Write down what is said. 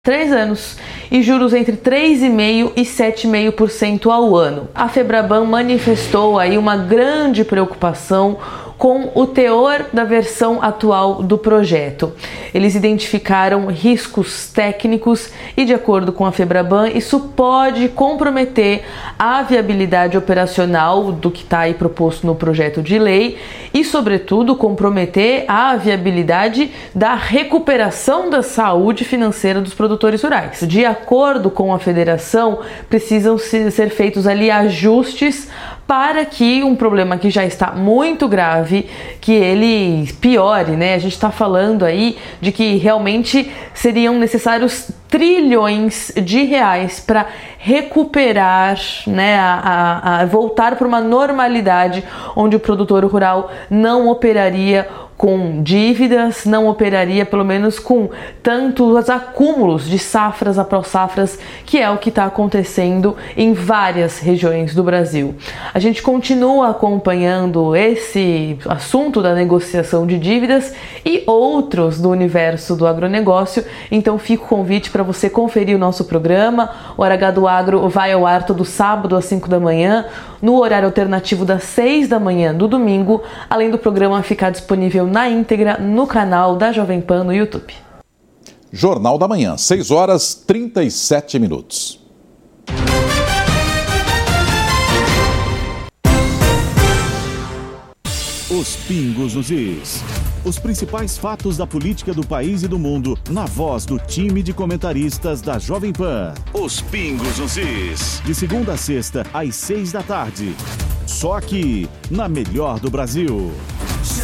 3 anos e juros entre 3,5% e 7,5% ao ano. A Febraban manifestou aí uma grande preocupação com o teor da versão atual do projeto. Eles identificaram riscos técnicos e, de acordo com a Febraban, isso pode comprometer a viabilidade operacional do que está aí proposto no projeto de lei e, sobretudo, comprometer a viabilidade da recuperação da saúde financeira dos produtores rurais. De acordo com a federação, precisam ser feitos ali ajustes para que um problema que já está muito grave, que ele piore, né? A gente está falando aí de que realmente seriam necessários trilhões de reais para recuperar, né, voltar para uma normalidade onde o produtor rural não operaria com dívidas, não operaria pelo menos com tantos acúmulos de safras após safras, que é o que está acontecendo em várias regiões do Brasil. A gente continua acompanhando esse assunto da negociação de dívidas e outros do universo do agronegócio, então fica o convite para você conferir o nosso programa. O Hora H do Agro vai ao ar todo sábado às 5 da manhã, no horário alternativo das 6 da manhã do domingo, além do programa ficar disponível na íntegra no canal da Jovem Pan no YouTube. Jornal da Manhã, 6h37. Os pingos nos is. Os principais fatos da política do país e do mundo, na voz do time de comentaristas da Jovem Pan. Os pingos nos is. De segunda a sexta, às 6 da tarde. Só aqui, na Melhor do Brasil.